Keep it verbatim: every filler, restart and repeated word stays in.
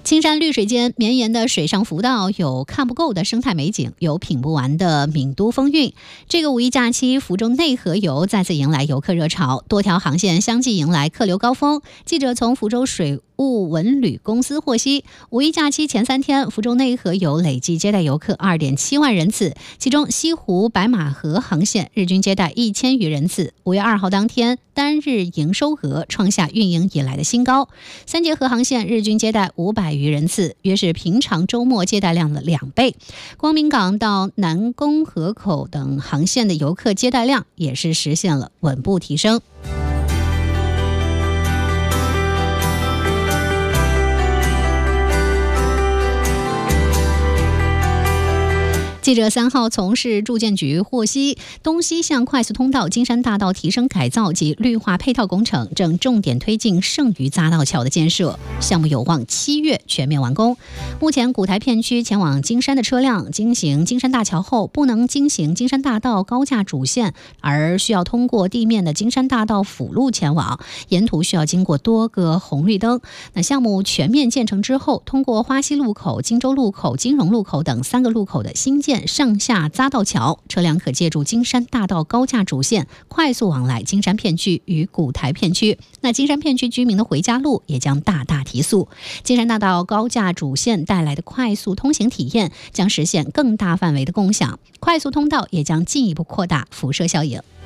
青山绿水间绵延的水上浮道，有看不够的生态美景，有品不完的闽都风韵。这个五一假期，福州内河游再次迎来游客热潮，多条航线相继迎来客流高峰。记者从福州水务文旅公司获悉，五一假期前三天，福州内河游累计接待游客 二点七万人次，其中西湖白马河航线日均接待一千余人次。五月二号当天，单日营收额创下运营以来的新高。三节河航线日均接待五百余人次，约是平常周末接待量的两倍。光明港到南宫河口等航线的游客接待量也是实现了稳步提升。记者三号从市住建局获悉，东西向快速通道金山大道提升改造及绿化配套工程正重点推进剩余匝道桥的建设，项目有望七月全面完工。目前古台片区前往金山的车辆经行金山大桥后，不能经行金山大道高架主线，而需要通过地面的金山大道辅路前往，沿途需要经过多个红绿灯。那项目全面建成之后，通过花溪路口、金州路口、金融路口等三个路口的新建上下匝道桥，车辆可借助金山大道高架主线快速往来金山片区与古台片区。那金山片区居民的回家路也将大大提速。金山大道高架主线带来的快速通行体验将实现更大范围的共享，快速通道也将进一步扩大辐射效应。